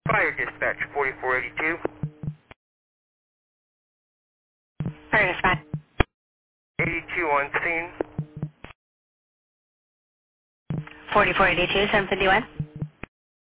Fire dispatch 4482. Fire dispatch. 82 on scene. 4482, 751.